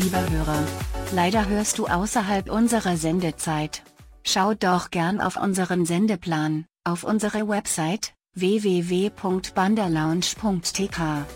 Lieber Hörer, leider hörst du außerhalb unserer Sendezeit. Schau doch gern auf unseren Sendeplan, auf unsere Website, www.bandalounge.tk.